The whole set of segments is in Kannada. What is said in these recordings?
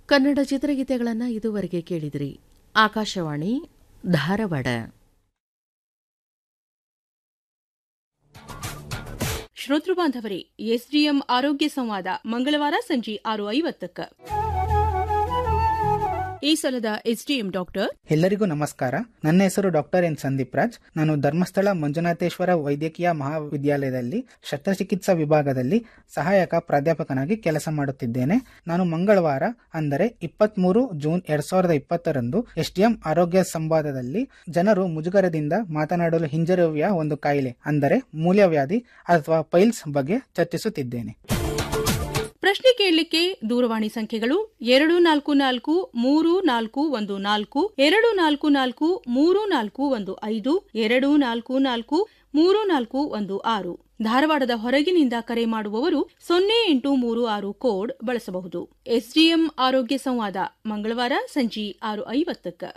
ಕನ್ನಡ ಚಿತ್ರಗೀತೆಗಳನ್ನು ಇದುವರೆಗೆ ಕೇಳಿದಿರಿ. ಆಕಾಶವಾಣಿ ಧಾರವಾಡ. ಶ್ರೋತೃ ಬಾಂಧವರೇ, ಎಸ್ಡಿಎಂ ಆರೋಗ್ಯ ಸಂವಾದ ಮಂಗಳವಾರ ಸಂಜೆ 6:50ಕ್ಕೆ. ಈ ಸಲದ ಎಸ್ಡಿಎಂ ಡಾಕ್ಟರ್. ಎಲ್ಲರಿಗೂ ನಮಸ್ಕಾರ. ನನ್ನ ಹೆಸರು ಡಾಕ್ಟರ್ ಎನ್ ಸಂದೀಪ್ ರಾಜ್. ನಾನು ಧರ್ಮಸ್ಥಳ ಮಂಜುನಾಥೇಶ್ವರ ವೈದ್ಯಕೀಯ ಮಹಾವಿದ್ಯಾಲಯದಲ್ಲಿ ಶಸ್ತ್ರಚಿಕಿತ್ಸಾ ವಿಭಾಗದಲ್ಲಿ ಸಹಾಯಕ ಪ್ರಾಧ್ಯಾಪಕನಾಗಿ ಕೆಲಸ ಮಾಡುತ್ತಿದ್ದೇನೆ. ನಾನು ಮಂಗಳವಾರ ಅಂದರೆ 23 ಜೂನ್ 2020ರಂದು ಎಸ್ಡಿಎಂ ಆರೋಗ್ಯ ಸಂವಾದದಲ್ಲಿ ಜನರು ಮುಜುಗರದಿಂದ ಮಾತನಾಡಲು ಹಿಂಜರಿಯುವ ಒಂದು ಕಾಯಿಲೆ ಅಂದರೆ ಮೂಲವ್ಯಾಧಿ ಅಥವಾ ಪೈಲ್ಸ್ ಬಗ್ಗೆ ಚರ್ಚಿಸುತ್ತಿದ್ದೇನೆ. ಪ್ರಶ್ನೆ ಕೇಳಲಿಕ್ಕೆ ದೂರವಾಣಿ ಸಂಖ್ಯೆಗಳು 244-3414, 244-3415, 244-3416. ಧಾರವಾಡದ ಹೊರಗಿನಿಂದ ಕರೆ ಮಾಡುವವರು 0836 ಕೋಡ್ ಬಳಸಬಹುದು. ಎಸ್ಡಿಎಂ ಆರೋಗ್ಯ ಸಂವಾದ ಮಂಗಳವಾರ ಸಂಜೆ 6:50ಕ್ಕೆ.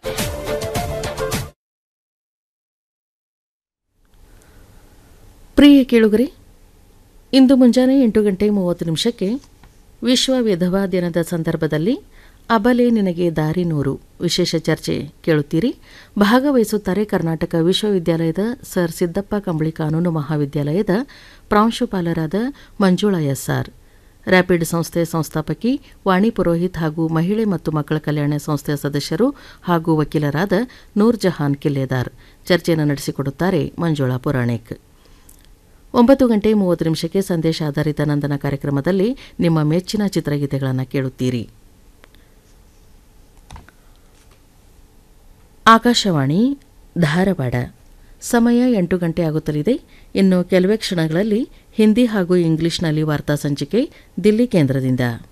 ಪ್ರಿಯ ಕೇಳುಗರೆ, ಇಂದು ಮುಂಜಾನೆ 8:30 ವಿಶ್ವ ವಿಧವಾ ದಿನದ ಸಂದರ್ಭದಲ್ಲಿ ಅಬಲೆ ನಿನಗೆ ದಾರಿ ನೂರು ವಿಶೇಷ ಚರ್ಚೆ ಕೇಳುತ್ತೀರಿ. ಭಾಗವಹಿಸುತ್ತಾರೆ ಕರ್ನಾಟಕ ವಿಶ್ವವಿದ್ಯಾಲಯದ ಸರ್ ಸಿದ್ದಪ್ಪ ಕಂಬಳಿ ಕಾನೂನು ಮಹಾವಿದ್ಯಾಲಯದ ಪ್ರಾಂಶುಪಾಲರಾದ ಮಂಜುಳಾ ಎಸ್ಆರ್, ರ್ಯಾಪಿಡ್ ಸಂಸ್ಥೆ ಸಂಸ್ಥಾಪಕಿ ವಾಣಿ ಪುರೋಹಿತ್ ಹಾಗೂ ಮಹಿಳೆ ಮತ್ತು ಮಕ್ಕಳ ಕಲ್ಯಾಣ ಸಂಸ್ಥೆಯ ಸದಸ್ಯರು ಹಾಗೂ ವಕೀಲರಾದ ನೂರ್ ಜಹಾನ್ ಕಿಲ್ಲೆದಾರ್. ಚರ್ಚೆಯನ್ನು ನಡೆಸಿಕೊಡುತ್ತಾರೆ ಮಂಜುಳಾ ಪುರಾಣಿಕ್. 9:30 ಸಂದೇಶ ಆಧಾರಿತ ನಂದನ ಕಾರ್ಯಕ್ರಮದಲ್ಲಿ ನಿಮ್ಮ ಮೆಚ್ಚಿನ ಚಿತ್ರಗೀತೆಗಳನ್ನು ಕೇಳುತ್ತೀರಿ. ಆಕಾಶವಾಣಿ ಧಾರವಾಡ. ಸಮಯ 8 ಗಂಟೆ ಆಗುತ್ತಲಿದೆ. ಇನ್ನು ಕೆಲವೇ ಕ್ಷಣಗಳಲ್ಲಿ ಹಿಂದಿ ಹಾಗೂ ಇಂಗ್ಲಿಷ್ನಲ್ಲಿ ವಾರ್ತಾ ಸಂಚಿಕೆ ದಿಲ್ಲಿ ಕೇಂದ್ರದಿಂದ.